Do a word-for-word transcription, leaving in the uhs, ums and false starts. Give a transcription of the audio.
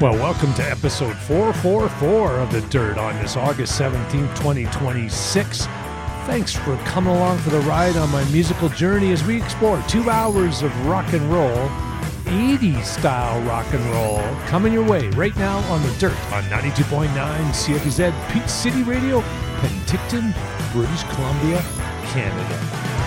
Well, welcome to episode four forty-four of The Dirt on this August seventeenth, twenty twenty-six. Thanks for coming along for the ride on my musical journey as we explore two hours of rock and roll, eighties style rock and roll, coming your way right now on The Dirt on ninety-two point nine C F Z Peach City Radio, Penticton, British Columbia, Canada.